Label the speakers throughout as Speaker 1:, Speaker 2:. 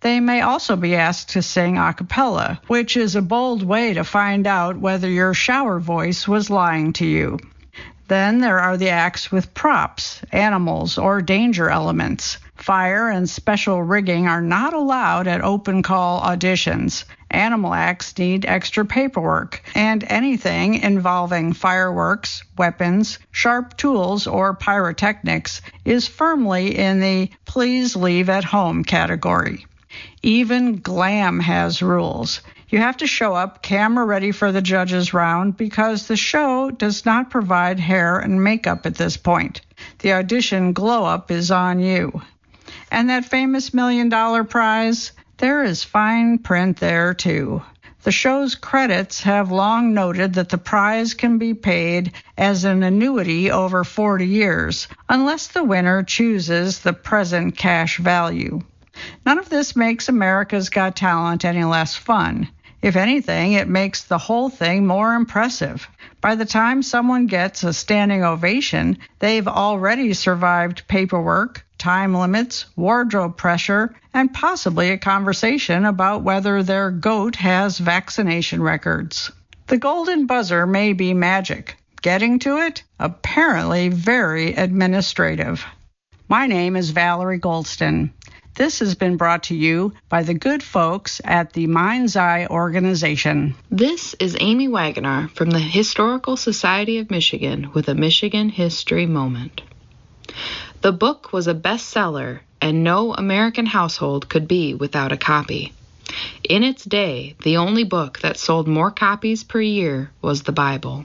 Speaker 1: They may also be asked to sing a cappella, which is a bold way to find out whether your shower voice was lying to you. Then there are the acts with props, animals, or danger elements. Fire and special rigging are not allowed at open call auditions. Animal acts need extra paperwork, and anything involving fireworks, weapons, sharp tools, or pyrotechnics is firmly in the please leave at home category. Even glam has rules. You have to show up camera ready for the judges' round because the show does not provide hair and makeup at this point. The audition glow-up is on you. And that famous $1 million prize? There is fine print there, too. The show's credits have long noted that the prize can be paid as an annuity over 40 years, unless the winner chooses the present cash value. None of this makes America's Got Talent any less fun. If anything, it makes the whole thing more impressive. By the time someone gets a standing ovation, they've already survived paperwork, time limits, wardrobe pressure, and possibly a conversation about whether their goat has vaccination records. The golden buzzer may be magic. Getting to it? Apparently very administrative. My name is Valerie Goldston. This has been brought to you by the good folks at the Mind's Eye organization.
Speaker 2: This is Amy Wagoner from the Historical Society of Michigan with a Michigan History Moment. The book was a bestseller, and no American household could be without a copy. In its day, the only book that sold more copies per year was the Bible.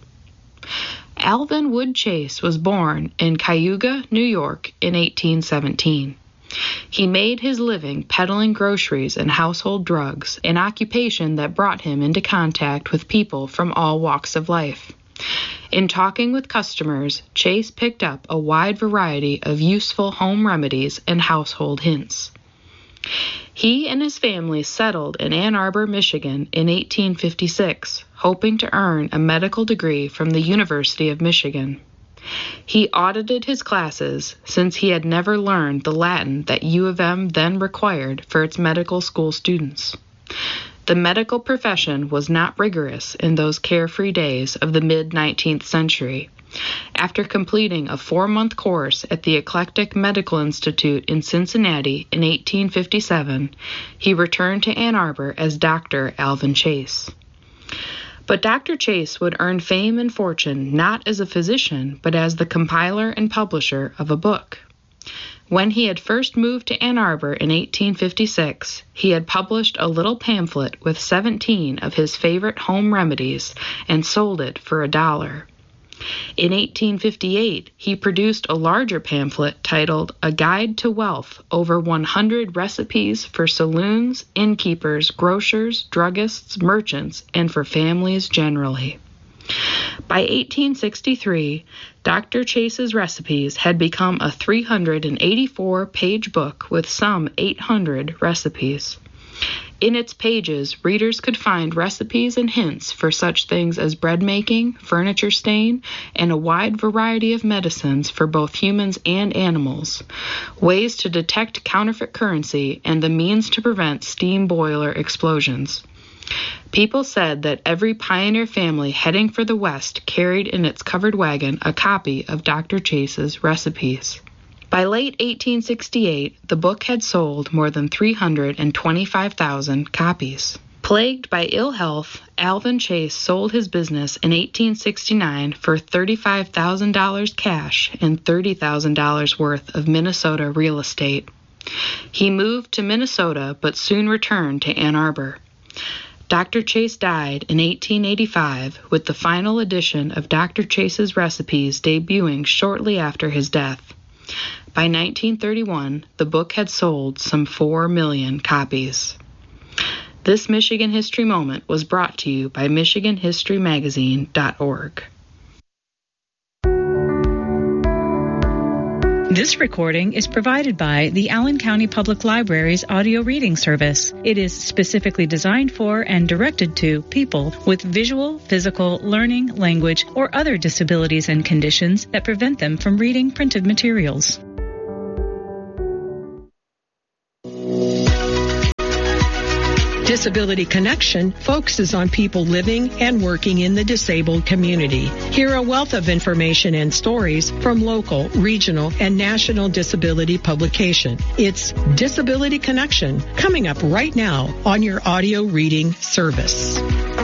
Speaker 2: Alvin Wood Chase was born in Cayuga, New York in 1817. He made his living peddling groceries and household drugs, an occupation that brought him into contact with people from all walks of life. In talking with customers, Chase picked up a wide variety of useful home remedies and household hints. He and his family settled in Ann Arbor, Michigan in 1856, hoping to earn a medical degree from the University of Michigan. He audited his classes since he had never learned the Latin that U of M then required for its medical school students. The medical profession was not rigorous in those carefree days of the mid-19th century. After completing a 4-month course at the Eclectic Medical Institute in Cincinnati in 1857, he returned to Ann Arbor as Dr. Alvin Chase. But Dr. Chase would earn fame and fortune not as a physician, but as the compiler and publisher of a book. When he had first moved to Ann Arbor in 1856, he had published a little pamphlet with 17 of his favorite home remedies and sold it for $1. In 1858, he produced a larger pamphlet titled A Guide to Wealth, over 100 recipes for saloons, innkeepers, grocers, druggists, merchants, and for families generally. By 1863, Dr. Chase's recipes had become a 384-page book with some 800 recipes. In its pages, readers could find recipes and hints for such things as bread making, furniture stain, and a wide variety of medicines for both humans and animals, ways to detect counterfeit currency, and the means to prevent steam boiler explosions. People said that every pioneer family heading for the West carried in its covered wagon a copy of Dr. Chase's recipes. By late 1868, the book had sold more than 325,000 copies. Plagued by ill health, Alvin Chase sold his business in 1869 for $35,000 cash and $30,000 worth of Minnesota real estate. He moved to Minnesota but soon returned to Ann Arbor. Dr. Chase died in 1885, with the final edition of Dr. Chase's recipes debuting shortly after his death. By 1931, the book had sold some 4 million copies. This Michigan History Moment was brought to you by MichiganHistoryMagazine.org.
Speaker 3: This recording is provided by the Allen County Public Library's audio reading service. It is specifically designed for and directed to people with visual, physical, learning, language, or other disabilities and conditions that prevent them from reading printed materials.
Speaker 4: Disability Connection focuses on people living and working in the disabled community. Hear a wealth of information and stories from local, regional, and national disability publication. It's Disability Connection, coming up right now on your audio reading service.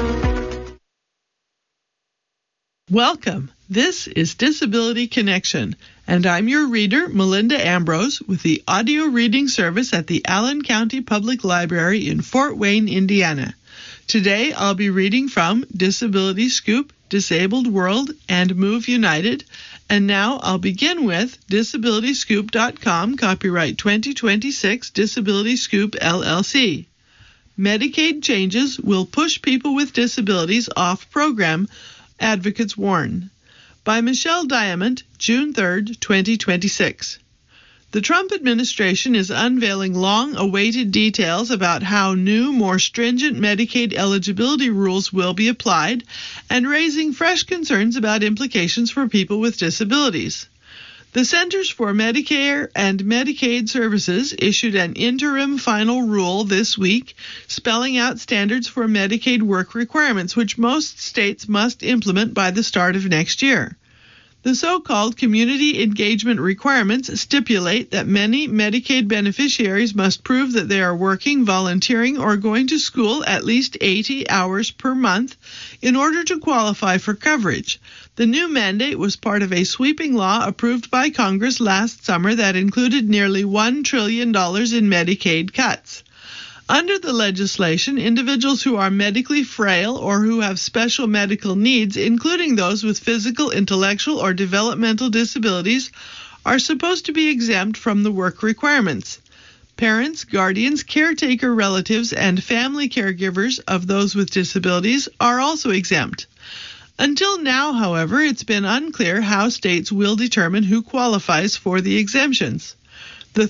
Speaker 5: Welcome. This is Disability Connection, and I'm your reader, Melinda Ambrose, with the audio reading service at the Allen County Public Library in Fort Wayne, Indiana. Today, I'll be reading from Disability Scoop, Disabled World, and Move United, and now I'll begin with DisabilityScoop.com, copyright 2026, Disability Scoop, LLC. Medicaid changes will push people with disabilities off program, advocates warn. By Michelle Diamond, June 3, 2026. The Trump administration is unveiling long-awaited details about how new, more stringent Medicaid eligibility rules will be applied and raising fresh concerns about implications for people with disabilities. The Centers for Medicare and Medicaid Services issued an interim final rule this week, spelling out standards for Medicaid work requirements, which most states must implement by the start of next year. The so-called community engagement requirements stipulate that many Medicaid beneficiaries must prove that they are working, volunteering, or going to school at least 80 hours per month in order to qualify for coverage. The new mandate was part of a sweeping law approved by Congress last summer that included nearly $1 trillion in Medicaid cuts. Under the legislation, individuals who are medically frail or who have special medical needs, including those with physical, intellectual, or developmental disabilities, are supposed to be exempt from the work requirements. Parents, guardians, caretaker relatives, and family caregivers of those with disabilities are also exempt. Until now, however, it's been unclear how states will determine who qualifies for the exemptions. The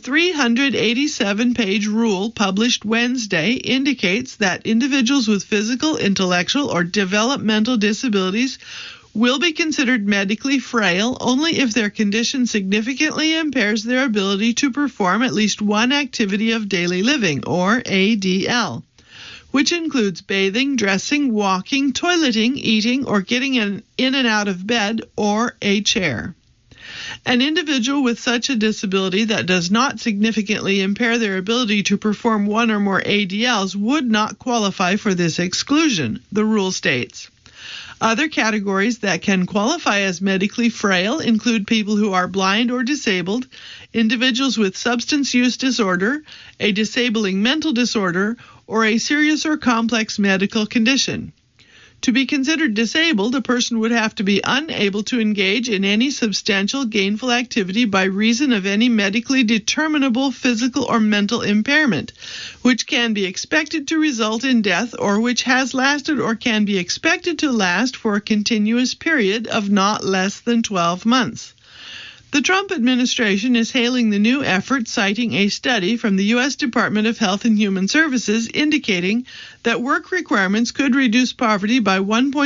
Speaker 5: 387-page rule published Wednesday indicates that individuals with physical, intellectual, or developmental disabilities will be considered medically frail only if their condition significantly impairs their ability to perform at least one activity of daily living, or ADL, which includes bathing, dressing, walking, toileting, eating, or getting in and out of bed, or a chair. An individual with such a disability that does not significantly impair their ability to perform one or more ADLs would not qualify for this exclusion, the rule states. Other categories that can qualify as medically frail include people who are blind or disabled, individuals with substance use disorder, a disabling mental disorder, or a serious or complex medical condition. To be considered disabled, a person would have to be unable to engage in any substantial gainful activity by reason of any medically determinable physical or mental impairment, which can be expected to result in death or which has lasted or can be expected to last for a continuous period of not less than 12 months. The Trump administration is hailing the new effort, citing a study from the U.S. Department of Health and Human Services indicating that work requirements could reduce poverty by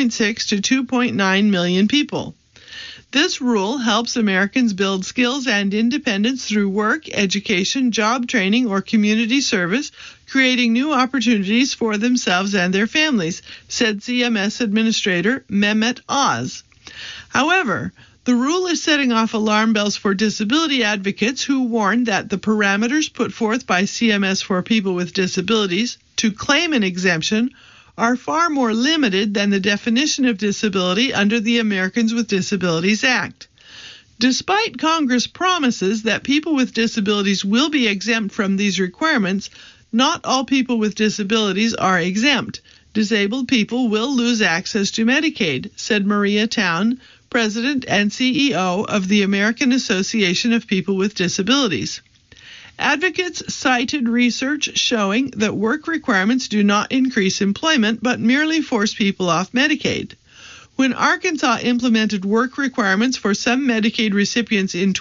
Speaker 5: 1.6 to 2.9 million people. This rule helps Americans build skills and independence through work, education, job training, or community service, creating new opportunities for themselves and their families, said CMS Administrator Mehmet Oz. However, the rule is setting off alarm bells for disability advocates who warn that the parameters put forth by CMS for people with disabilities to claim an exemption are far more limited than the definition of disability under the Americans with Disabilities Act. Despite Congress' promises that people with disabilities will be exempt from these requirements, not all people with disabilities are exempt. Disabled people will lose access to Medicaid, said Maria Town, President and CEO of the American Association of People with Disabilities. Advocates cited research showing that work requirements do not increase employment but merely force people off Medicaid. When Arkansas implemented work requirements for some Medicaid recipients in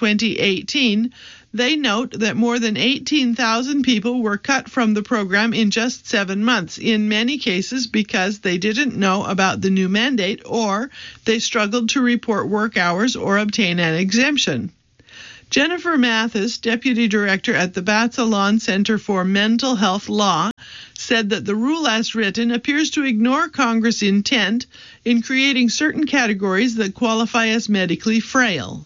Speaker 5: 2018, they note that more than 18,000 people were cut from the program in just 7 months, in many cases because they didn't know about the new mandate or they struggled to report work hours or obtain an exemption. Jennifer Mathis, Deputy Director at the Batsalon Center for Mental Health Law, said that the rule as written appears to ignore Congress' intent in creating certain categories that qualify as medically frail.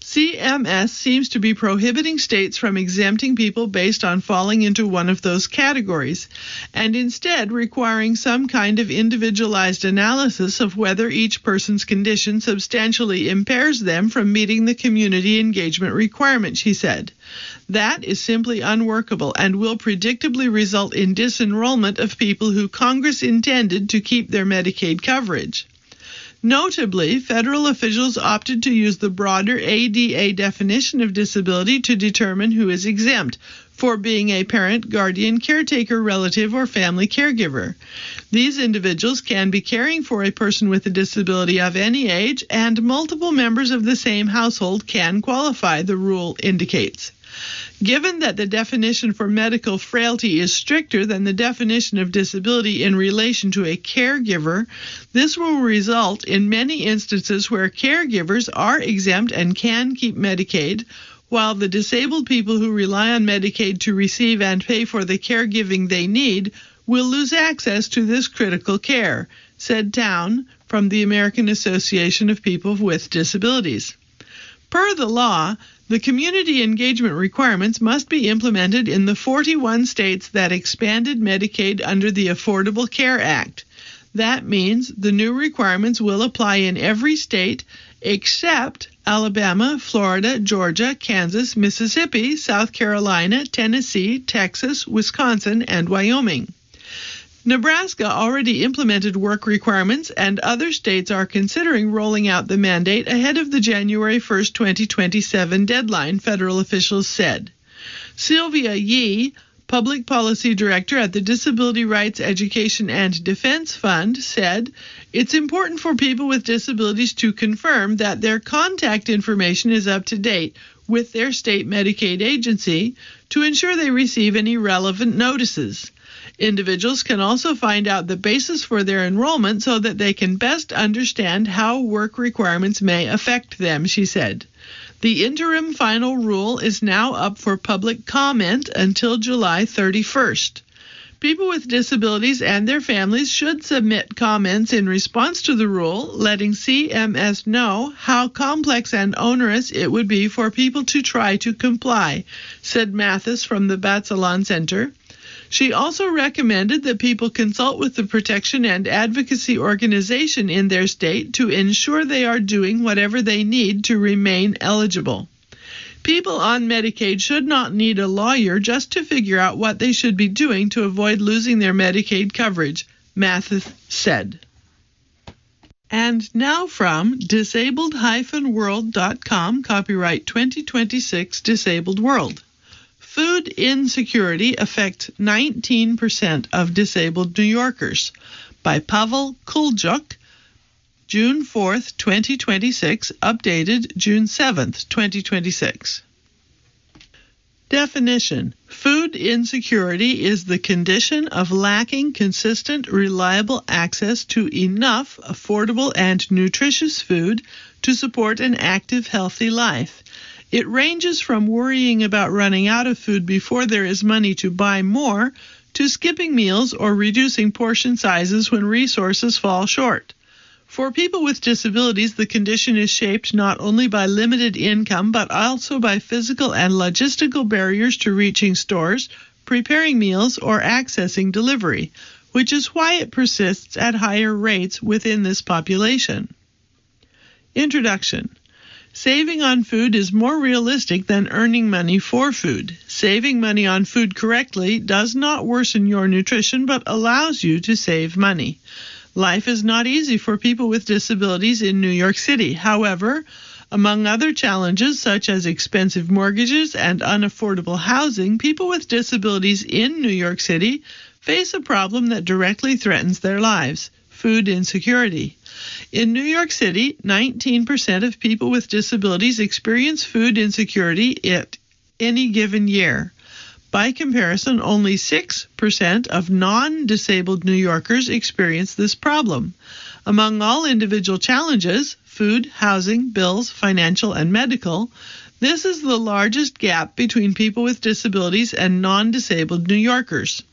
Speaker 5: CMS seems to be prohibiting states from exempting people based on falling into one of those categories, and instead requiring some kind of individualized analysis of whether each person's condition substantially impairs them from meeting the community engagement requirement, she said. That is simply unworkable and will predictably result in disenrollment of people who Congress intended to keep their Medicaid coverage. Notably, federal officials opted to use the broader ADA definition of disability to determine who is exempt for being a parent, guardian, caretaker, relative, or family caregiver. These individuals can be caring for a person with a disability of any age, and multiple members of the same household can qualify, the rule indicates. Given that the definition for medical frailty is stricter than the definition of disability in relation to a caregiver, this will result in many instances where caregivers are exempt and can keep Medicaid, while the disabled people who rely on Medicaid to receive and pay for the caregiving they need will lose access to this critical care, said Town from the American Association of People with Disabilities. Per the law, the community engagement requirements must be implemented in the 41 states that expanded Medicaid under the Affordable Care Act. That means the new requirements will apply in every state except Alabama, Florida, Georgia, Kansas, Mississippi, South Carolina, Tennessee, Texas, Wisconsin, and Wyoming. Nebraska already implemented work requirements, and other states are considering rolling out the mandate ahead of the January 1, 2027 deadline, federal officials said. Sylvia Yee, Public Policy Director at the Disability Rights Education and Defense Fund, said, "It's important for people with disabilities to confirm that their contact information is up to date with their state Medicaid agency to ensure they receive any relevant notices. Individuals can also find out the basis for their enrollment so that they can best understand how work requirements may affect them," she said. The interim final rule is now up for public comment until July 31st. People with disabilities and their families should submit comments in response to the rule, letting CMS know how complex and onerous it would be for people to try to comply, said Mathis from the Batsalon Center. She also recommended that people consult with the protection and advocacy organization in their state to ensure they are doing whatever they need to remain eligible. People on Medicaid should not need a lawyer just to figure out what they should be doing to avoid losing their Medicaid coverage, Mathis said. And now from disabled-world.com, copyright 2026 Disabled World. Food insecurity affects 19% of disabled New Yorkers, by Pavel Kuljuk, June 4th, 2026, updated June 7th, 2026. Definition: food insecurity is the condition of lacking consistent, reliable access to enough affordable and nutritious food to support an active, healthy life. It ranges from worrying about running out of food before there is money to buy more, to skipping meals or reducing portion sizes when resources fall short. For people with disabilities, the condition is shaped not only by limited income, but also by physical and logistical barriers to reaching stores, preparing meals, or accessing delivery, which is why it persists at higher rates within this population. Introduction. Saving on food is more realistic than earning money for food. Saving money on food correctly does not worsen your nutrition, but allows you to save money. Life is not easy for people with disabilities in New York City. However, among other challenges such as expensive mortgages and unaffordable housing, people with disabilities in New York City face a problem that directly threatens their lives: food insecurity. In New York City, 19% of people with disabilities experience food insecurity at any given year. By comparison, only 6% of non-disabled New Yorkers experience this problem. Among all individual challenges, food, housing, bills, financial, and medical, this is the largest gap between people with disabilities and non-disabled New Yorkers.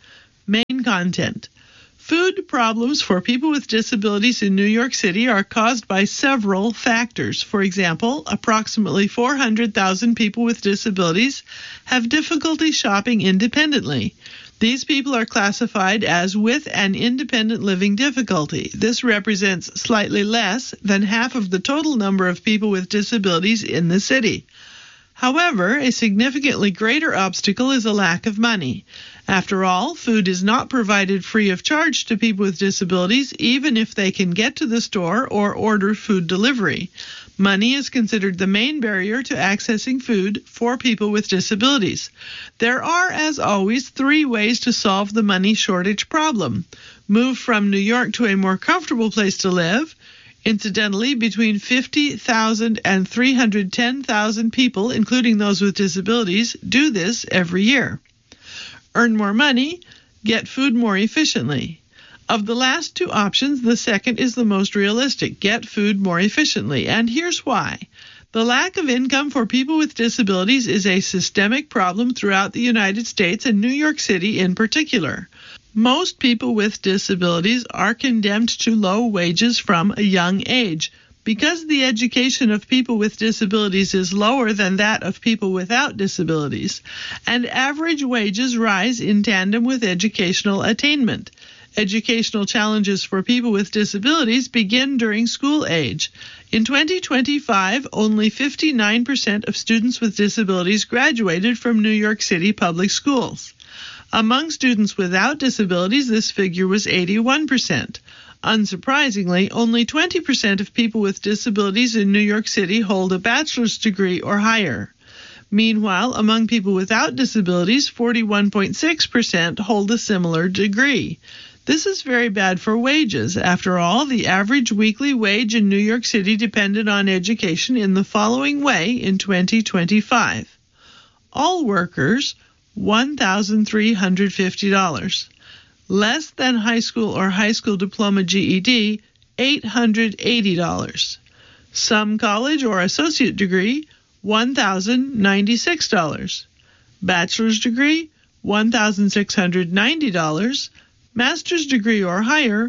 Speaker 5: Main content. Food problems for people with disabilities in New York City are caused by several factors. For example, approximately 400,000 people with disabilities have difficulty shopping independently. These people are classified as with an independent living difficulty. This represents slightly less than half of the total number of people with disabilities in the city. However, a significantly greater obstacle is a lack of money. After all, food is not provided free of charge to people with disabilities, even if they can get to the store or order food delivery. Money is considered the main barrier to accessing food for people with disabilities. There are, as always, 3 ways to solve the money shortage problem. Move from New York to a more comfortable place to live. Incidentally, between 50,000 and 310,000 people, including those with disabilities, do this every year. Earn more money, get food more efficiently. Of the last 2 options, the second is the most realistic, get food more efficiently, and here's why. The lack of income for people with disabilities is a systemic problem throughout the United States and New York City in particular. Most people with disabilities are condemned to low wages from a young age. Because the education of people with disabilities is lower than that of people without disabilities, and average wages rise in tandem with educational attainment. Educational challenges for people with disabilities begin during school age. In 2025, only 59% of students with disabilities graduated from New York City public schools. Among students without disabilities, this figure was 81%. Unsurprisingly, only 20% of people with disabilities in New York City hold a bachelor's degree or higher. Meanwhile, among people without disabilities, 41.6% hold a similar degree. This is very bad for wages. After all, the average weekly wage in New York City depended on education in the following way in 2025. All workers, $1,350. Less than high school or high school diploma GED, $880. Some college or associate degree, $1,096. Bachelor's degree, $1,690. Master's degree or higher,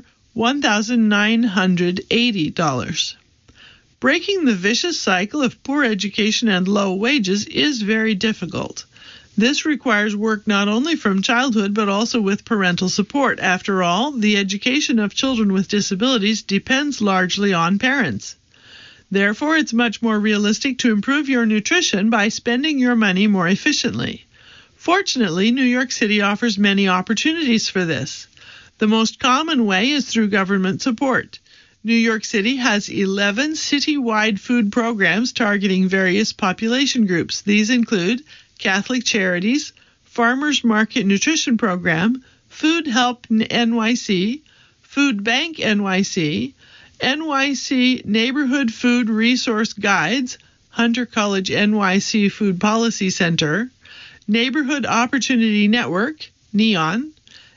Speaker 5: $1,980. Breaking the vicious cycle of poor education and low wages is very difficult. This requires work not only from childhood but also with parental support. After all, the education of children with disabilities depends largely on parents. Therefore, it's much more realistic to improve your nutrition by spending your money more efficiently. Fortunately, New York City offers many opportunities for this. The most common way is through government support. New York City has 11 citywide food programs targeting various population groups. These include Catholic Charities, Farmers Market Nutrition Program, Food Help NYC, Food Bank NYC, NYC Neighborhood Food Resource Guides, Hunter College NYC Food Policy Center, Neighborhood Opportunity Network, NEON,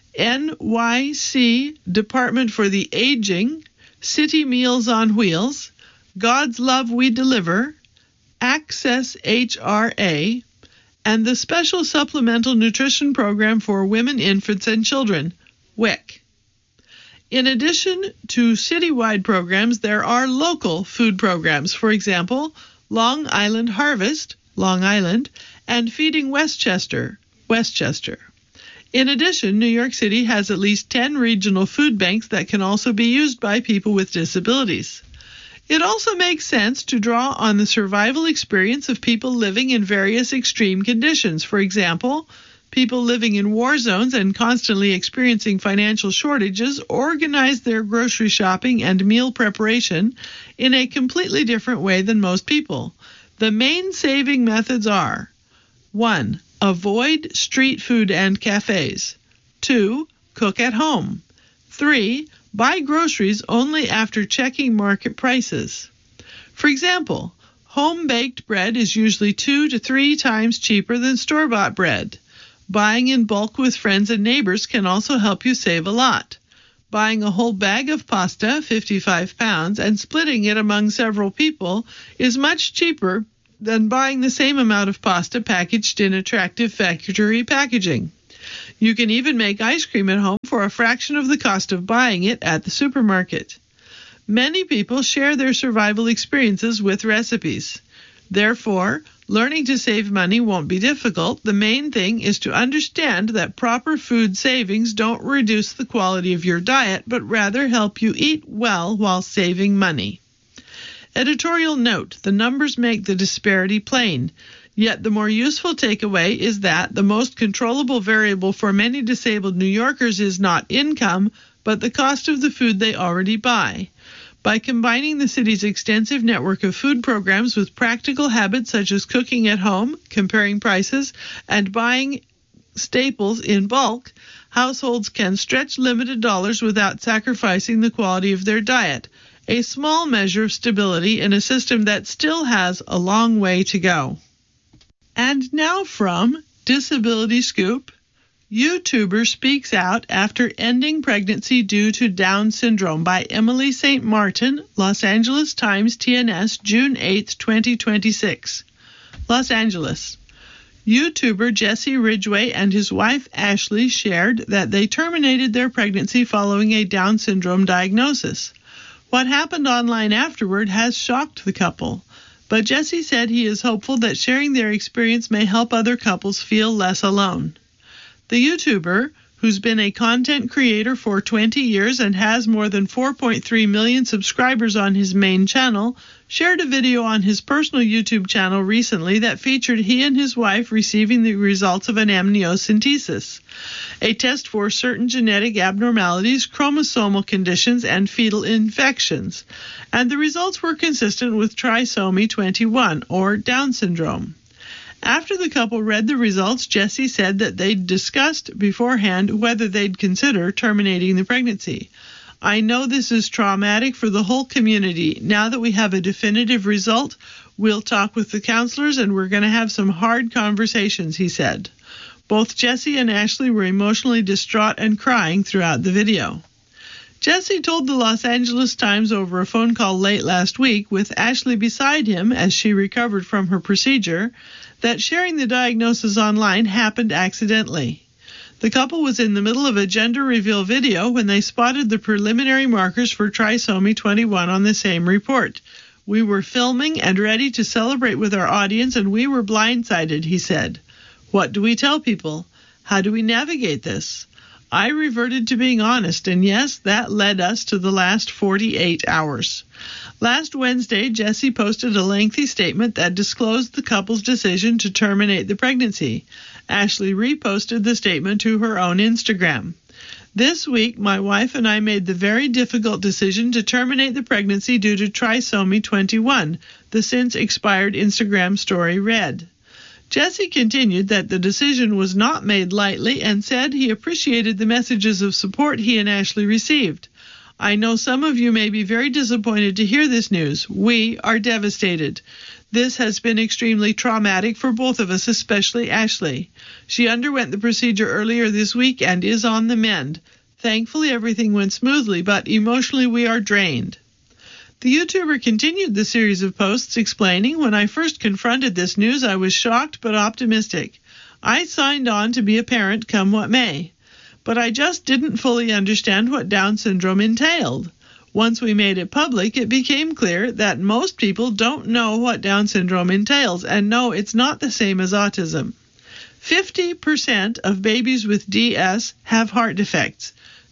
Speaker 5: NYC Department for the Aging, City Meals on Wheels, God's Love We Deliver, Access HRA, and the Special Supplemental Nutrition Program for Women, Infants, and Children, WIC. In addition to citywide programs, there are local food programs. For example, Long Island Harvest, Long Island, and Feeding Westchester, Westchester. In addition, New York City has at least 10 regional food banks that can also be used by people with disabilities. It also makes sense to draw on the survival experience of people living in various extreme conditions. For example, people living in war zones and constantly experiencing financial shortages organize their grocery shopping and meal preparation in a completely different way than most people. The main saving methods are: 1. Avoid street food and cafes. 2. Cook at home. 3. Buy groceries only after checking market prices. For example, home-baked bread is usually 2 to 3 times cheaper than store-bought bread. Buying in bulk with friends and neighbors can also help you save a lot. Buying a whole bag of pasta, 55 pounds, and splitting it among several people is much cheaper than buying the same amount of pasta packaged in attractive factory packaging. You can even make ice cream at home for a fraction of the cost of buying it at the supermarket. Many people share their survival experiences with recipes. Therefore, learning to save money won't be difficult. The main thing is to understand that proper food savings don't reduce the quality of your diet, but rather help you eat well while saving money. Editorial note: the numbers make the disparity plain. Yet the more useful takeaway is that the most controllable variable for many disabled New Yorkers is not income, but the cost of the food they already buy. By combining the city's extensive network of food programs with practical habits such as cooking at home, comparing prices, and buying staples in bulk, households can stretch limited dollars without sacrificing the quality of their diet, a small measure of stability in a system that still has a long way to go. And now from Disability Scoop, YouTuber speaks out after ending pregnancy due to Down syndrome by Emily St. Martin, Los Angeles Times TNS, June 8, 2026. Los Angeles. YouTuber Jesse Ridgway and his wife Ashley shared that they terminated their pregnancy following a Down syndrome diagnosis. What happened online afterward has shocked the couple, but Jesse said he is hopeful that sharing their experience may help other couples feel less alone. The YouTuber, who's been a content creator for 20 years and has more than 4.3 million subscribers on his main channel, shared a video on his personal YouTube channel recently that featured he and his wife receiving the results of an amniocentesis, a test for certain genetic abnormalities, chromosomal conditions, and fetal infections, and the results were consistent with trisomy 21, or Down syndrome. After the couple read the results, Jesse said that they'd discussed beforehand whether they'd consider terminating the pregnancy. I know this is traumatic for the whole community. Now that we have a definitive result, we'll talk with the counselors and we're going to have some hard conversations, he said. Both Jesse and Ashley were emotionally distraught and crying throughout the video. Jesse told the Los Angeles Times over a phone call late last week, with Ashley beside him as she recovered from her procedure, that sharing the diagnosis online happened accidentally. The couple was in the middle of a gender reveal video when they spotted the preliminary markers for trisomy 21 on the same report. We were filming and ready to celebrate with our audience, and we were blindsided, he said. What do we tell people? How do we navigate this? I reverted to being honest, and yes, that led us to the last 48 hours. Last Wednesday, Jesse posted a lengthy statement that disclosed the couple's decision to terminate the pregnancy. Ashley reposted the statement to her own Instagram. This week, my wife and I made the very difficult decision to terminate the pregnancy due to trisomy 21, the since expired Instagram story read. Jesse continued that the decision was not made lightly and said he appreciated the messages of support he and Ashley received. I know some of you may be very disappointed to hear this news. We are devastated. This has been extremely traumatic for both of us, especially Ashley. She underwent the procedure earlier this week and is on the mend. Thankfully, everything went smoothly, but emotionally we are drained. The YouTuber continued the series of posts explaining, when I first confronted this news, I was shocked but optimistic. I signed on to be a parent come what may. But I just didn't fully understand what Down syndrome entailed. Once we made it public, it became clear that most people don't know what Down syndrome entails, and no, it's not the same as autism. 50% of babies with DS have heart defects.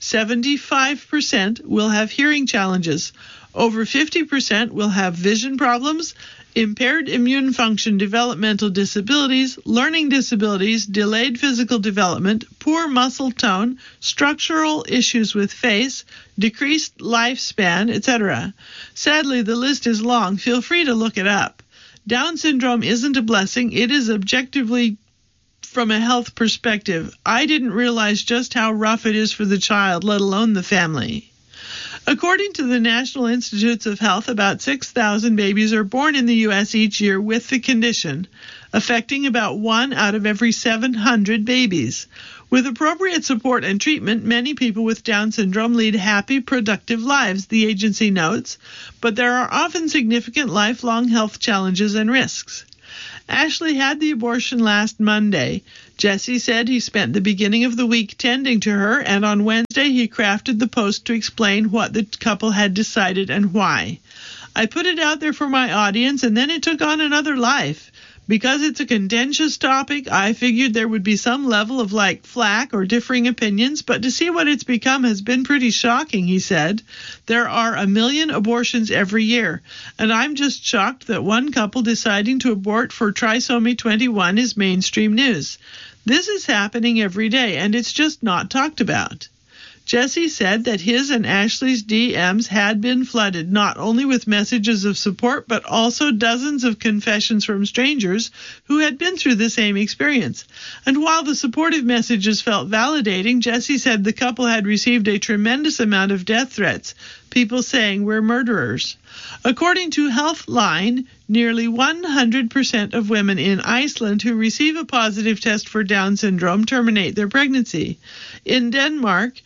Speaker 5: 75% will have hearing challenges. Over 50% will have vision problems, impaired immune function, developmental disabilities, learning disabilities, delayed physical development, poor muscle tone, structural issues with face, decreased lifespan, etc. Sadly, the list is long. Feel free to look it up. Down syndrome isn't a blessing. It is objectively from a health perspective. I didn't realize just how rough it is for the child, let alone the family. According to the National Institutes of Health, about 6,000 babies are born in the U.S. each year with the condition, affecting about 1 out of every 700 babies. With appropriate support and treatment, many people with Down syndrome lead happy, productive lives, the agency notes, but there are often significant lifelong health challenges and risks. Ashley had the abortion last Monday. Jesse said he spent the beginning of the week tending to her, and on Wednesday he crafted the post to explain what the couple had decided and why. I put it out there for my audience, and then it took on another life. Because it's a contentious topic, I figured there would be some level of flack or differing opinions, but to see what it's become has been pretty shocking, he said. There are 1 million abortions every year, and I'm just shocked that one couple deciding to abort for trisomy 21 is mainstream news. This is happening every day, and it's just not talked about. Jesse said that his and Ashley's DMs had been flooded, not only with messages of support, but also dozens of confessions from strangers who had been through the same experience. And while the supportive messages felt validating, Jesse said the couple had received a tremendous amount of death threats, people saying we're murderers. According to Healthline, nearly 100% of women in Iceland who receive a positive test for Down syndrome terminate their pregnancy. In Denmark,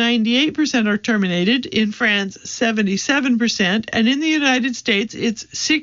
Speaker 5: 98% are terminated, in France 77%, and in the United States it's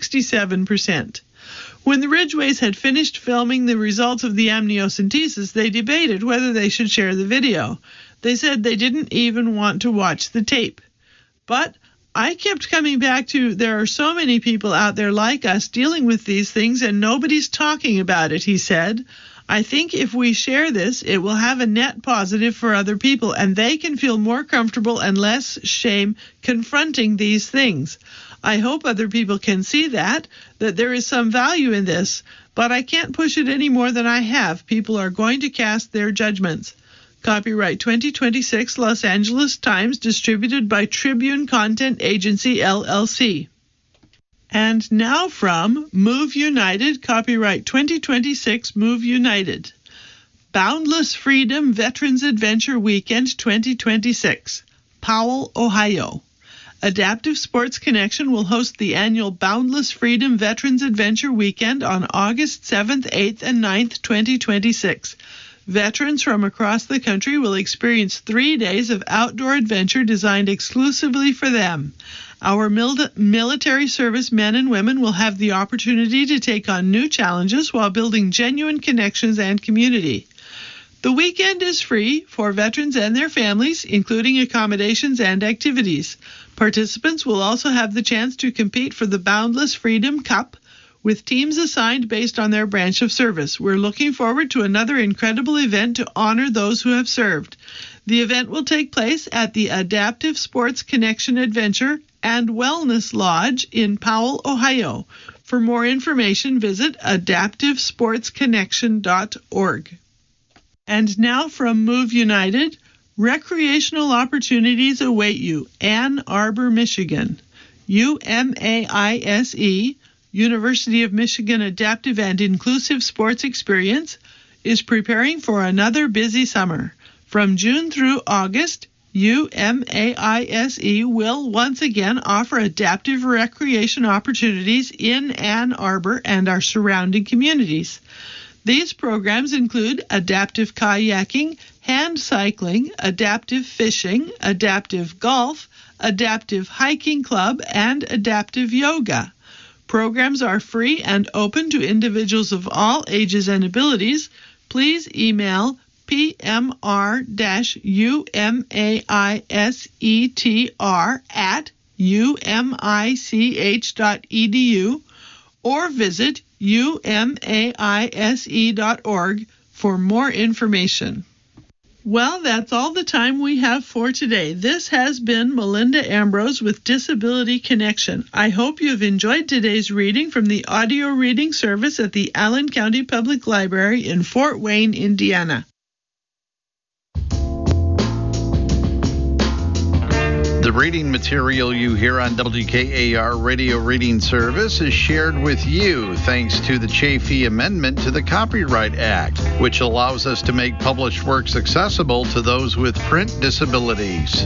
Speaker 5: 67%. When the Ridgeways had finished filming the results of the amniocentesis, they debated whether they should share the video. They said they didn't even want to watch the tape. But I kept coming back to there are so many people out there like us dealing with these things and nobody's talking about it, he said. I think if we share this, it will have a net positive for other people, and they can feel more comfortable and less shame confronting these things. I hope other people can see that there is some value in this, but I can't push it any more than I have. People are going to cast their judgments. Copyright 2026 Los Angeles Times, distributed by Tribune Content Agency, LLC. And now from Move United, copyright 2026 Move United. Boundless Freedom Veterans Adventure Weekend 2026, Powell, Ohio. Adaptive Sports Connection will host the annual Boundless Freedom Veterans Adventure Weekend on August 7th, 8th, and 9th, 2026. Veterans from across the country will experience 3 days of outdoor adventure designed exclusively for them. Our military service men and women will have the opportunity to take on new challenges while building genuine connections and community. The weekend is free for veterans and their families, including accommodations and activities. Participants will also have the chance to compete for the Boundless Freedom Cup, with teams assigned based on their branch of service. We're looking forward to another incredible event to honor those who have served. The event will take place at the Adaptive Sports Connection Adventure and Wellness Lodge in Powell, Ohio. For more information, visit adaptivesportsconnection.org. And now from Move United, recreational opportunities await you, Ann Arbor, Michigan. UMAISE, University of Michigan Adaptive and Inclusive Sports Experience, is preparing for another busy summer. From June through August, UMAISE will once again offer adaptive recreation opportunities in Ann Arbor and our surrounding communities. These programs include adaptive kayaking, hand cycling, adaptive fishing, adaptive golf, adaptive hiking club, and adaptive yoga. Programs are free and open to individuals of all ages and abilities. Please email PMR-UMAISETR@umich.edu or visit umaise.org for more information. Well, that's all the time we have for today. This has been Melinda Ambrose with Disability Connection. I hope you have enjoyed today's reading from the audio reading service at the Allen County Public Library in Fort Wayne, Indiana.
Speaker 6: The reading material you hear on WKAR Radio Reading Service is shared with you thanks to the Chafee Amendment to the Copyright Act, which allows us to make published works accessible to those with print disabilities.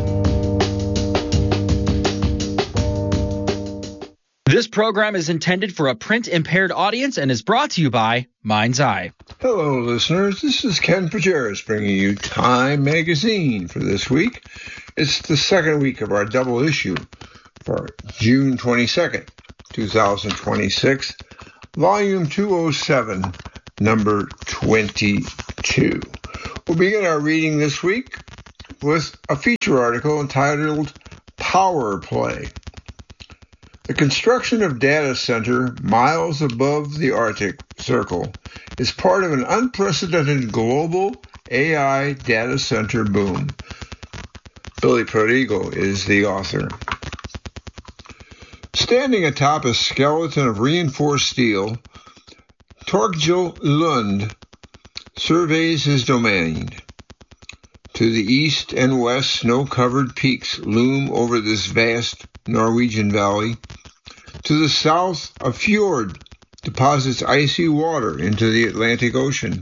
Speaker 7: This program is intended for a print-impaired audience and is brought to you by Mind's Eye.
Speaker 8: Hello, listeners. This is Ken Pajeras bringing you Time Magazine for this week. It's the second week of our double issue for June 22nd, 2026. Volume 207, number 22. We'll begin our reading this week with a feature article entitled Power Play. The construction of data center miles above the Arctic Circle is part of an unprecedented global AI data center boom. Billy Prodigo is the author. Standing atop a skeleton of reinforced steel, Torgil Lund surveys his domain. To the east and west, snow-covered peaks loom over this vast Norwegian valley. To the south, a fjord deposits icy water into the Atlantic Ocean.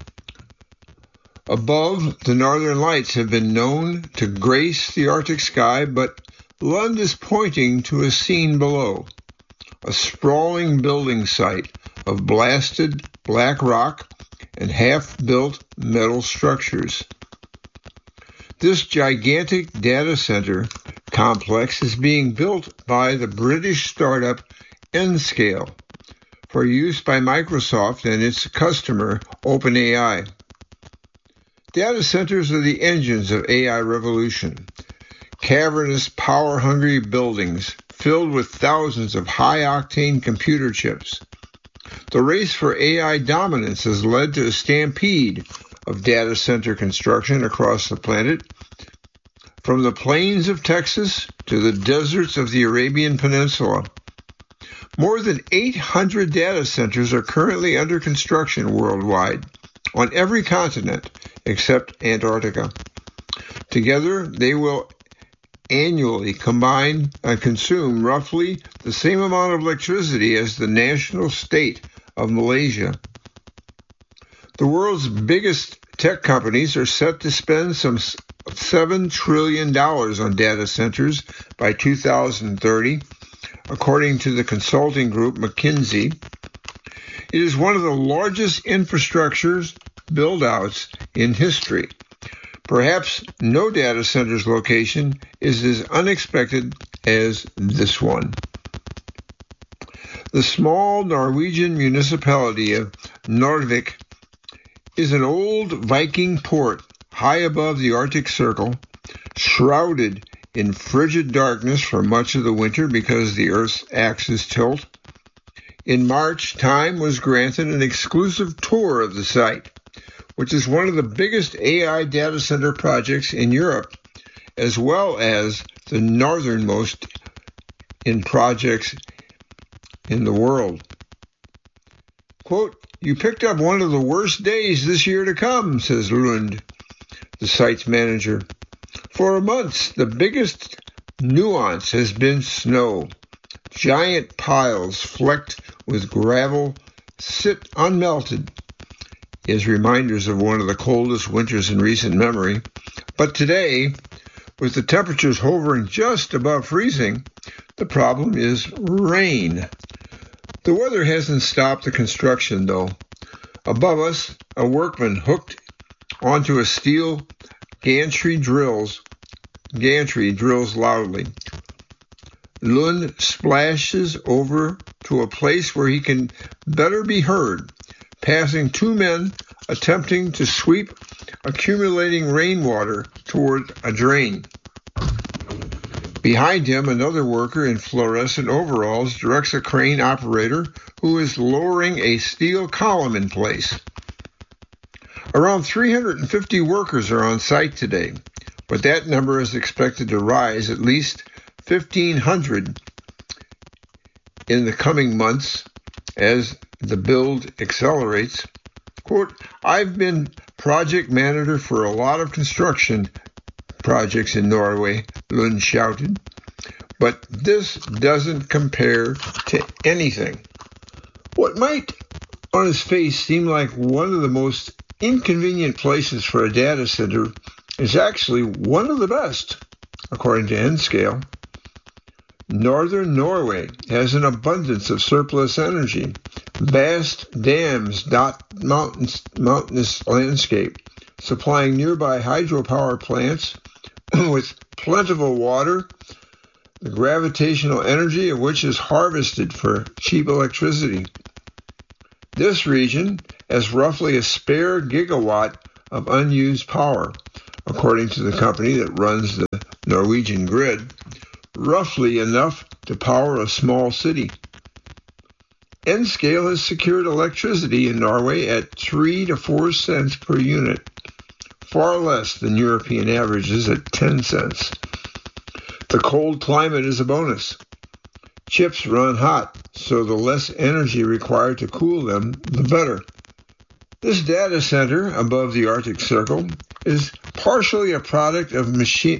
Speaker 8: Above, the northern lights have been known to grace the Arctic sky, but Lund is pointing to a scene below, a sprawling building site of blasted black rock and half-built metal structures. This gigantic data center complex is being built by the British startup Nscale for use by Microsoft and its customer OpenAI. Data centers are the engines of AI revolution. Cavernous, power-hungry buildings filled with thousands of high-octane computer chips. The race for AI dominance has led to a stampede of data center construction across the planet, from the plains of Texas to the deserts of the Arabian Peninsula. More than 800 data centers are currently under construction worldwide, on every continent except Antarctica. Together, they will annually consume roughly the same amount of electricity as the national state of Malaysia. The world's biggest tech companies are set to spend some $7 trillion on data centers by 2030, according to the consulting group McKinsey. It is one of the largest infrastructures build-outs in history. Perhaps no data center's location is as unexpected as this one. The small Norwegian municipality of Narvik is an old Viking port high above the Arctic Circle, shrouded in frigid darkness for much of the winter because the Earth's axis tilt. In March, Time was granted an exclusive tour of the site, which is one of the biggest AI data center projects in Europe, as well as the northernmost in projects in the world. Quote, "You picked up one of the worst days this year to come," says Lund, the site's manager. For months, the biggest nuance has been snow. Giant piles flecked with gravel sit unmelted as reminders of one of the coldest winters in recent memory. But today, with the temperatures hovering just above freezing, the problem is rain. The weather hasn't stopped the construction, though. Above us, a workman hooked onto a steel gantry drills loudly. Lund splashes over to a place where he can better be heard, passing two men attempting to sweep accumulating rainwater toward a drain. Behind him, another worker in fluorescent overalls directs a crane operator who is lowering a steel column in place. Around 350 workers are on site today, but that number is expected to rise at least 1,500 in the coming months as the build accelerates. Quote, "I've been project manager for a lot of construction projects in Norway," Lund shouted, "but this doesn't compare to anything." What might on his face seem like one of the most inconvenient places for a data center is actually one of the best, according to Nscale. Northern Norway has an abundance of surplus energy. Vast dams dot mountainous landscape, supplying nearby hydropower plants with plentiful water, the gravitational energy of which is harvested for cheap electricity. This region has roughly a spare gigawatt of unused power, according to the company that runs the Norwegian grid, roughly enough to power a small city. Nscale has secured electricity in Norway at 3 to 4 cents per unit, far less than European averages at 10 cents. The cold climate is a bonus. Chips run hot, so the less energy required to cool them, the better. This data center above the Arctic Circle is partially a product of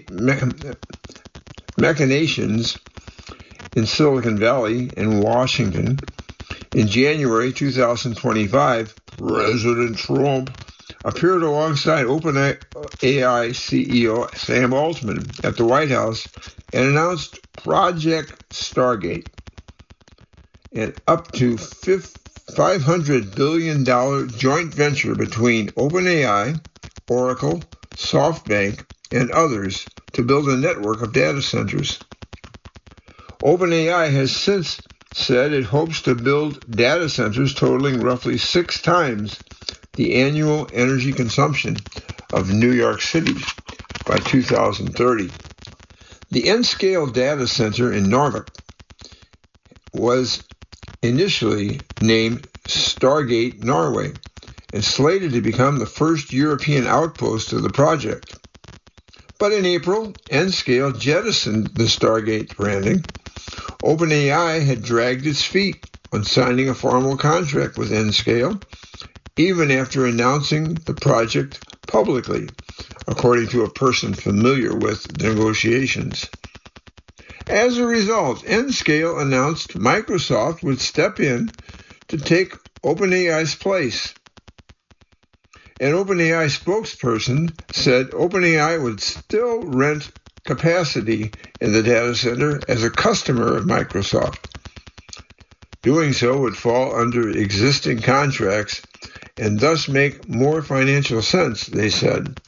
Speaker 8: machinations in Silicon Valley and Washington. In January 2025, President Trump appeared alongside OpenAI CEO Sam Altman at the White House and announced Project Stargate, an up to $500 billion joint venture between OpenAI, Oracle, SoftBank, and others to build a network of data centers. OpenAI has since said it hopes to build data centers totaling roughly 6 times the annual energy consumption of New York City by 2030. The Nscale data center in Narvik was initially named Stargate Norway and slated to become the first European outpost of the project. But in April, Nscale jettisoned the Stargate branding. OpenAI had dragged its feet on signing a formal contract with Nscale, even after announcing the project publicly, according to a person familiar with negotiations. As a result, Nscale announced Microsoft would step in to take OpenAI's place. An OpenAI spokesperson said OpenAI would still rent capacity in the data center as a customer of Microsoft. Doing so would fall under existing contracts and thus make more financial sense, they said.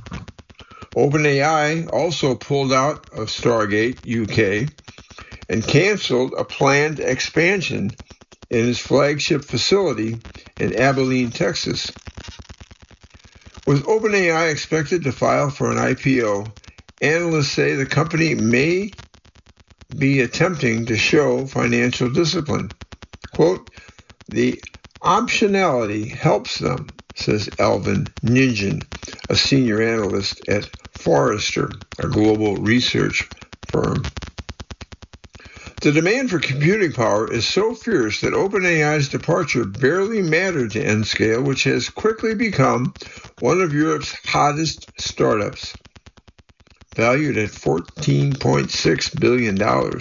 Speaker 8: OpenAI also pulled out of Stargate UK and canceled a planned expansion in its flagship facility in Abilene, Texas. With OpenAI expected to file for an IPO, analysts say the company may be attempting to show financial discipline. Quote, the optionality helps them, says Alvin Ningen, a senior analyst at Forrester, a global research firm. The demand for computing power is so fierce that OpenAI's departure barely mattered to Nscale, which has quickly become one of Europe's hottest startups, valued at $14.6 billion.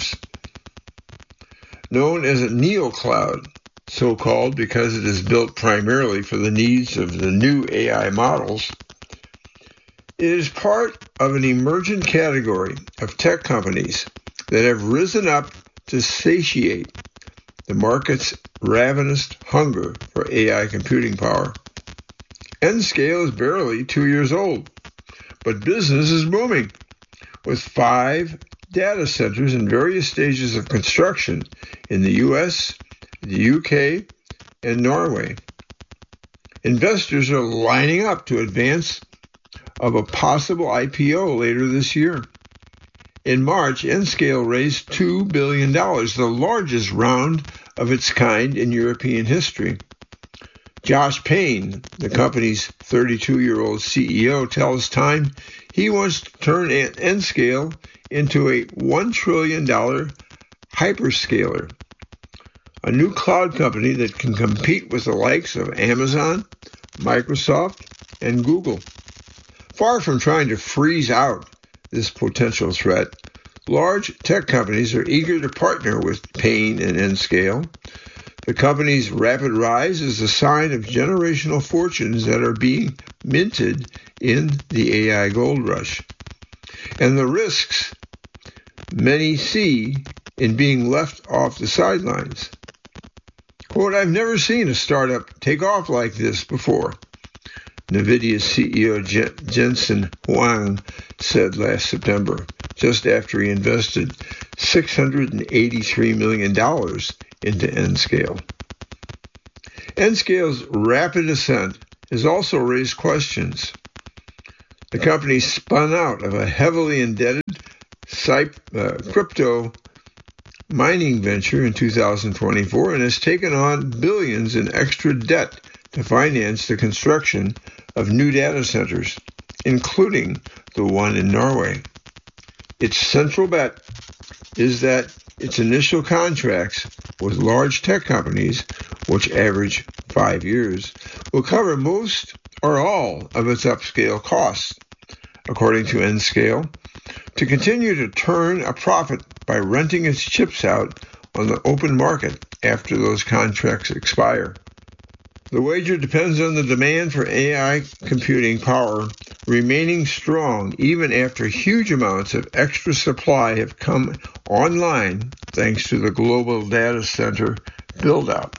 Speaker 8: Known as a neocloud, so-called because it is built primarily for the needs of the new AI models, it is part of an emergent category of tech companies that have risen up to satiate the market's ravenous hunger for AI computing power. Nscale is barely 2 years old, but business is booming, with 5 data centers in various stages of construction in the U.S., the UK, and Norway. Investors are lining up to advance of a possible IPO later this year. In March, Nscale raised $2 billion, the largest round of its kind in European history. Josh Payne, the company's 32-year-old CEO, tells Time he wants to turn Nscale into a $1 trillion hyperscaler, a new cloud company that can compete with the likes of Amazon, Microsoft, and Google. Far from trying to freeze out this potential threat, large tech companies are eager to partner with Payne and Nscale. The company's rapid rise is a sign of generational fortunes that are being minted in the AI gold rush, and the risks many see in being left off the sidelines. Quote, I've never seen a startup take off like this before, NVIDIA's CEO Jensen Huang said last September, just after he invested $683 million into Nscale. Nscale's rapid ascent has also raised questions. The company spun out of a heavily indebted crypto mining venture in 2024 and has taken on billions in extra debt to finance the construction of new data centers, including the one in Norway. Its central bet is that its initial contracts with large tech companies, which average 5 years, will cover most or all of its upscale costs, according to Nscale, to continue to turn a profit by renting its chips out on the open market after those contracts expire. The wager depends on the demand for AI computing power remaining strong even after huge amounts of extra supply have come online thanks to the global data center build-out.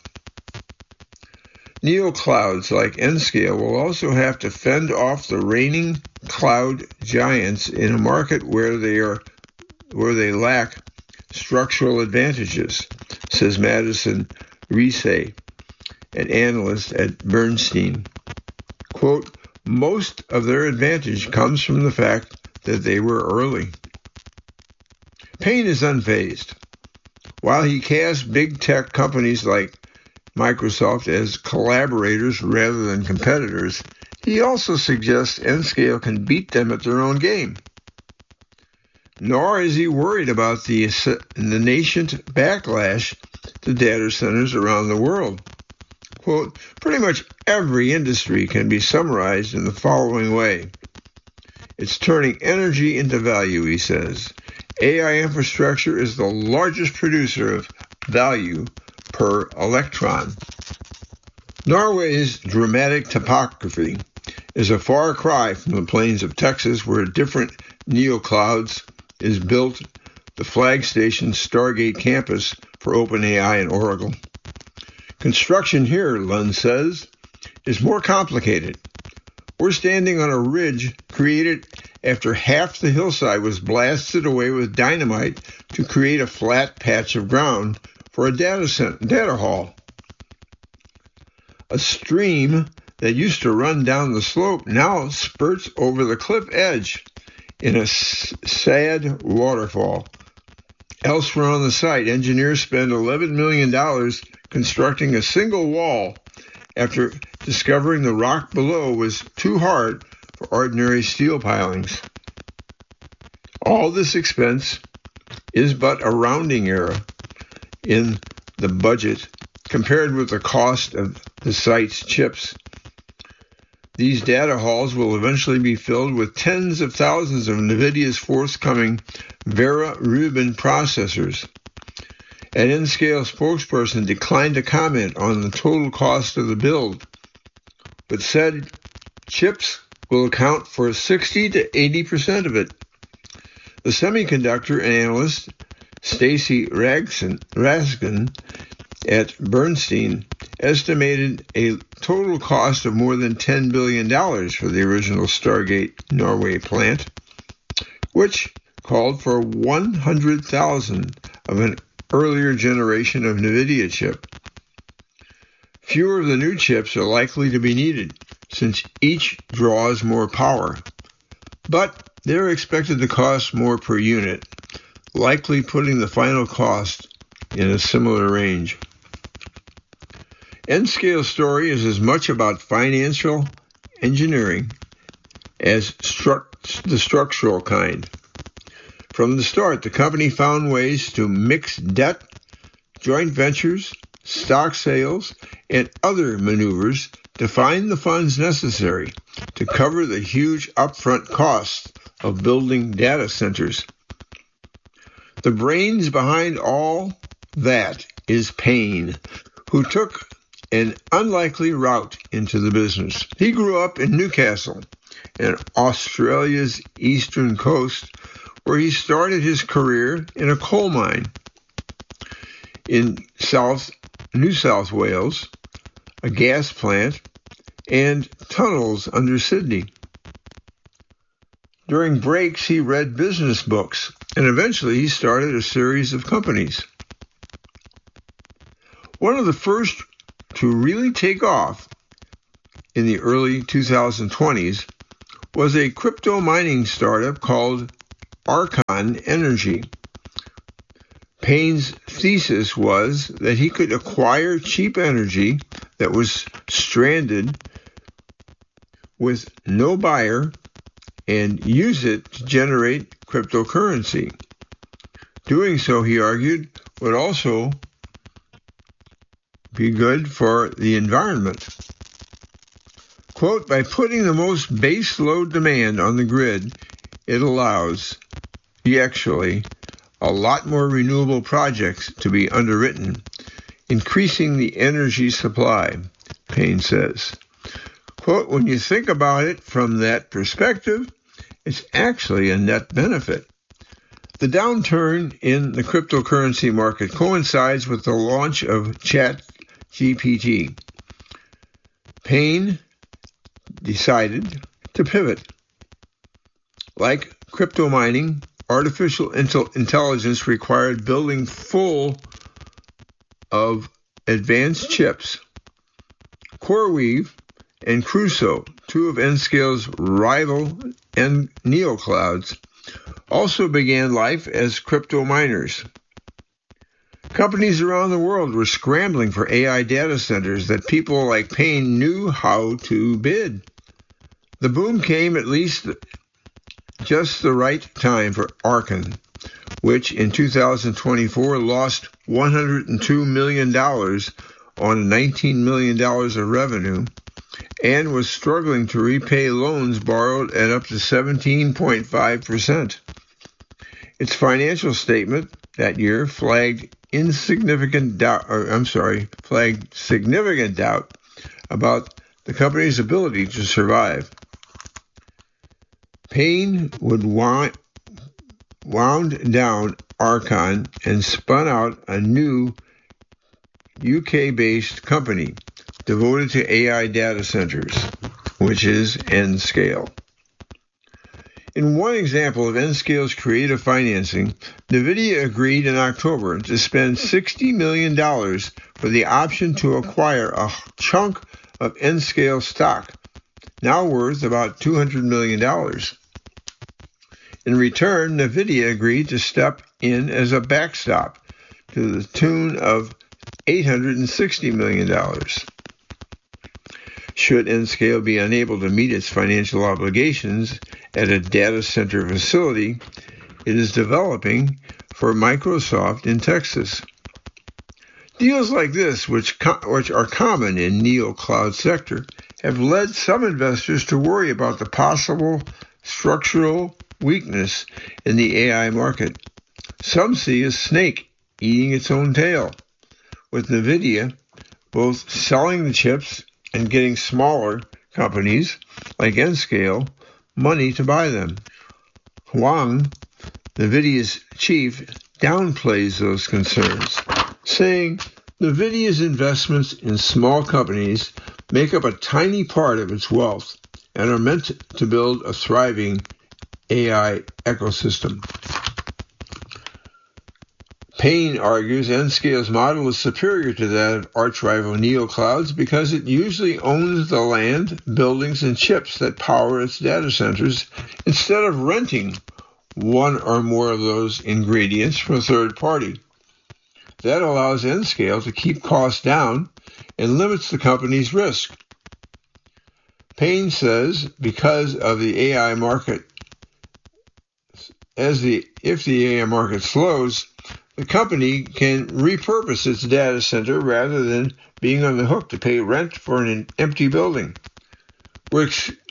Speaker 8: Neoclouds like Nscale will also have to fend off the reigning cloud giants in a market where they lack structural advantages, says Madison Reese, an analyst at Bernstein. Quote, most of their advantage comes from the fact that they were early. Payne is unfazed. While he casts big tech companies like Microsoft as collaborators rather than competitors, he also suggests Nscale can beat them at their own game. Nor is he worried about the nascent backlash to data centers around the world. Quote, pretty much every industry can be summarized in the following way. It's turning energy into value, he says. AI infrastructure is the largest producer of value per electron. Norway's dramatic topography is a far cry from the plains of Texas, where different neoclouds is built the flag station Stargate campus for OpenAI and Oracle. Construction here, Lund says, is more complicated. We're standing on a ridge created after half the hillside was blasted away with dynamite to create a flat patch of ground for a data hall. A stream that used to run down the slope now spurts over the cliff edge in a sad waterfall. Elsewhere on the site, engineers spend $11 million constructing a single wall after discovering the rock below was too hard for ordinary steel pilings. All this expense is but a rounding error in the budget compared with the cost of the site's chips. These data halls will eventually be filled with tens of thousands of NVIDIA's forthcoming Vera Rubin processors. An Nscale spokesperson declined to comment on the total cost of the build, but said chips will account for 60 to 80% of it. The semiconductor analyst Stacy Raskin at Bernstein estimated a total cost of more than $10 billion for the original Stargate Norway plant, which called for 100,000 of an earlier generation of NVIDIA chip. Fewer of the new chips are likely to be needed, since each draws more power, but they're expected to cost more per unit, likely putting the final cost in a similar range. Nscale's story is as much about financial engineering as the structural kind. From the start, the company found ways to mix debt, joint ventures, stock sales, and other maneuvers to find the funds necessary to cover the huge upfront costs of building data centers. The brains behind all that is Payne, who took an unlikely route into the business. He grew up in Newcastle, in Australia's eastern coast, where he started his career in a coal mine. In New South Wales, a gas plant, and tunnels under Sydney. During breaks, he read business books, and eventually he started a series of companies. One of the first to really take off in the early 2020s was a crypto mining startup called Archon Energy. Payne's thesis was that he could acquire cheap energy that was stranded with no buyer and use it to generate cryptocurrency. Doing so, he argued, would also be good for the environment. Quote, by putting the most base load demand on the grid, it allows, a lot more renewable projects to be underwritten, increasing the energy supply, Payne says. Quote, when you think about it from that perspective, it's actually a net benefit. The downturn in the cryptocurrency market coincides with the launch of ChatGPT. Payne decided to pivot. Like crypto mining, artificial intelligence required building full of advanced chips. CoreWeave and Crusoe, two of Nscale's rival neoclouds, also began life as crypto miners. Companies around the world were scrambling for AI data centers that people like Payne knew how to bid. The boom came at least just the right time for Archon, which in 2024 lost $102 million on $19 million of revenue and was struggling to repay loans borrowed at up to 17.5%. Its financial statement that year flagged significant doubt about the company's ability to survive. Payne would wound down Archon and spun out a new UK-based company devoted to AI data centers, which is Nscale. In one example of Nscale's creative financing, NVIDIA agreed in October to spend $60 million for the option to acquire a chunk of Nscale stock, now worth about $200 million. In return, NVIDIA agreed to step in as a backstop to the tune of $860 million. Should Nscale be unable to meet its financial obligations at a data center facility it is developing for Microsoft in Texas. Deals like this, which are common in neo-cloud sector, have led some investors to worry about the possible structural weakness in the AI market. Some see a snake eating its own tail, with NVIDIA both selling the chips and getting smaller companies like Nscale money to buy them. Huang, NVIDIA's chief, downplays those concerns, saying NVIDIA's investments in small companies make up a tiny part of its wealth and are meant to build a thriving AI ecosystem. Payne argues Nscale's model is superior to that of arch-rival neoclouds because it usually owns the land, buildings, and chips that power its data centers instead of renting one or more of those ingredients from a third party. That allows Nscale to keep costs down and limits the company's risk. Payne says because of the AI market, if the AI market slows, the company can repurpose its data center rather than being on the hook to pay rent for an empty building. We're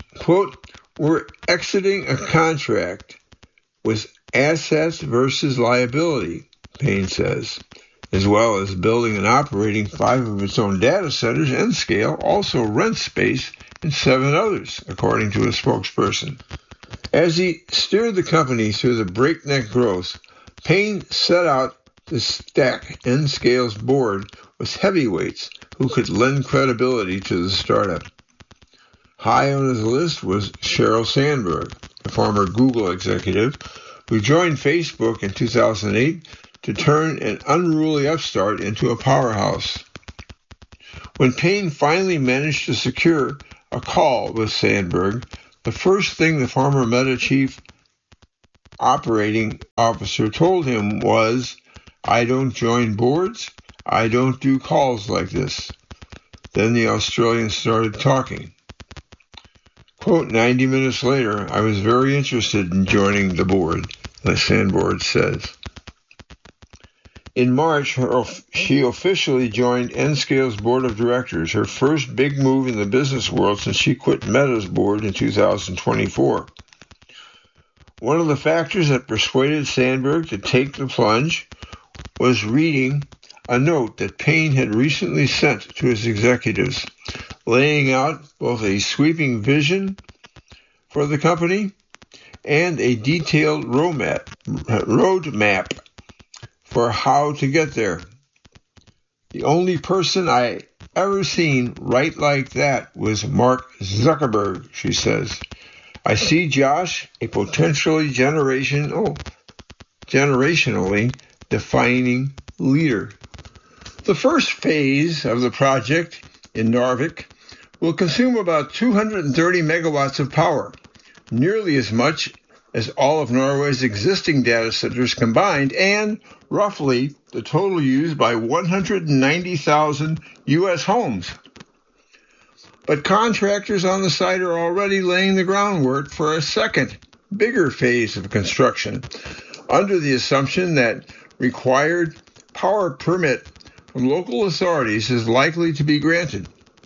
Speaker 8: exiting a contract with assets versus liability, Payne says. As well as building and operating 5 of its own data centers, Nscale also rents space in 7 others, according to a spokesperson. As he steered the company through the breakneck growth, Payne set out to stack Nscale's board with heavyweights who could lend credibility to the startup. High on his list was Sheryl Sandberg, a former Google executive who joined Facebook in 2008 to turn an unruly upstart into a powerhouse. When Payne finally managed to secure a call with Sandberg, the first thing the former Meta chief operating officer told him was, "I don't join boards. I don't do calls like this." Then the Australian started talking. Quote, 90 minutes later, I was very interested in joining the board, Sandberg says. In March, she officially joined N-Scale's board of directors, her first big move in the business world since she quit Meta's board in 2024. One of the factors that persuaded Sandberg to take the plunge was reading a note that Payne had recently sent to his executives, laying out both a sweeping vision for the company and a detailed roadmap for how to get there. The only person I ever seen write like that was Mark Zuckerberg, she says. I see Josh, a potentially generationally defining leader. The first phase of the project in Narvik will consume about 230 megawatts of power, nearly as much as all of Norway's existing data centers combined, and roughly the total used by 190,000 U.S. homes. But contractors on the site are already laying the groundwork for a second, bigger phase of construction, under the assumption that required power permit from local authorities is likely to be granted.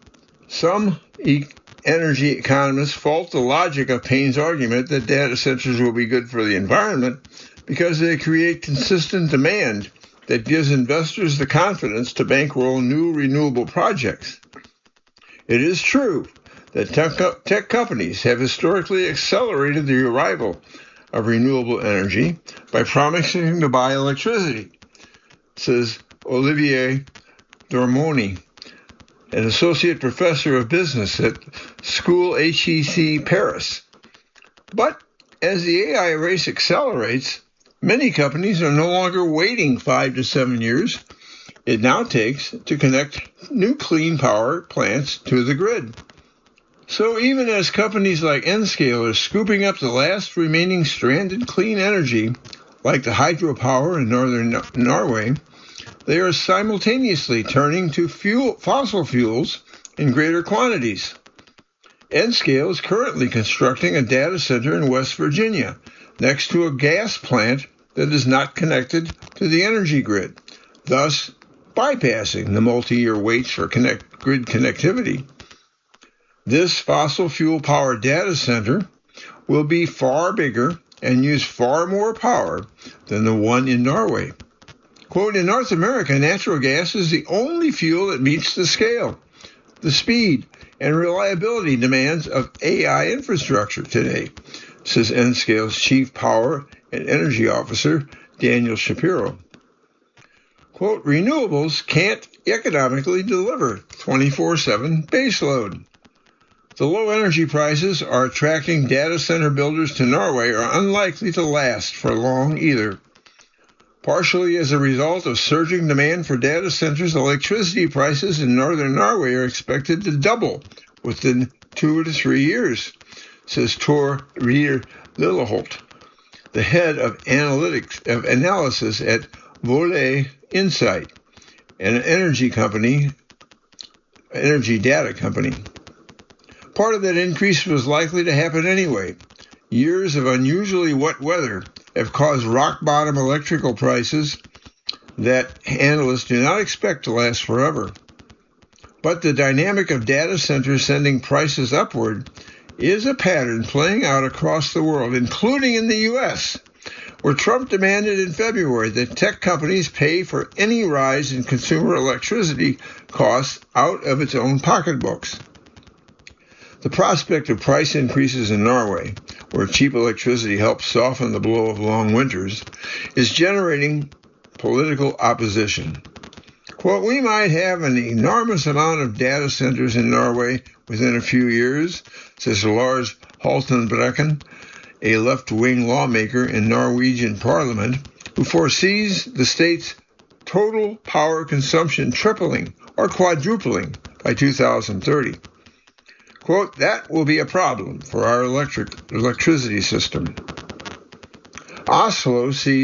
Speaker 8: Some energy economists fault the logic of Payne's argument that data centers will be good for the environment because they create consistent demand that gives investors the confidence to bankroll new renewable projects. It is true that tech companies have historically accelerated the arrival of renewable energy by promising to buy electricity, says Olivier Dormoni, an associate professor of business at School HEC Paris. But as the AI race accelerates, many companies are no longer waiting 5 to 7 years. It now takes to connect new clean power plants to the grid. So even as companies like N-Scale are scooping up the last remaining stranded clean energy, like the hydropower in northern Norway, they are simultaneously turning to fossil fuels in greater quantities. N-Scale is currently constructing a data center in West Virginia next to a gas plant that is not connected to the energy grid, thus bypassing the multi-year waits for grid connectivity. This fossil fuel powered data center will be far bigger and use far more power than the one in Norway. Quote, in North America, natural gas is the only fuel that meets the scale, the speed, and reliability demands of AI infrastructure today, says N-Scale's Chief Power and Energy Officer, Daniel Shapiro. Quote, renewables can't economically deliver 24/7 baseload. The low energy prices are attracting data center builders to Norway are unlikely to last for long either. Partially as a result of surging demand for data centers, electricity prices in northern Norway are expected to double within 2 to 3 years, says Tor Reeder Lilleholt, the head of analysis at Volue Insight, an energy data company. Part of that increase was likely to happen anyway. Years of unusually wet weather have caused rock-bottom electrical prices that analysts do not expect to last forever. But the dynamic of data centers sending prices upward is a pattern playing out across the world, including in the U.S., where Trump demanded in February that tech companies pay for any rise in consumer electricity costs out of its own pocketbooks. The prospect of price increases in Norway, where cheap electricity helps soften the blow of long winters, is generating political opposition. Quote, we might have an enormous amount of data centers in Norway within a few years, says Lars Haltenbrekken, a left-wing lawmaker in Norwegian parliament, who foresees the state's total power consumption tripling or quadrupling by 2030. Quote, that will be a problem for our electricity system. Oslo sees